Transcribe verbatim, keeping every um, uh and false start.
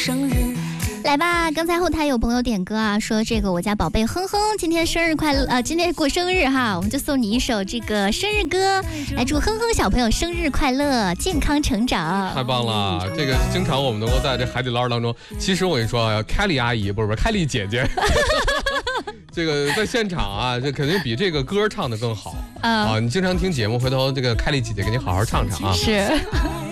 生日。 来吧，刚才后台有朋友点歌啊，说这个我家宝贝哼哼今天生日快乐，呃，今天过生日哈，我们就送你一首这个生日歌，来祝哼哼小朋友生日快乐，健康成长。 太棒了！这个经常我们能够在这海底捞当中，其实我跟你说啊，凯莉阿姨不是不是凯莉姐姐，这个在现场啊，这肯定比这个歌唱的更好、uh, 啊！你经常听节目，回头这个凯莉姐姐给你好好唱唱啊。 是。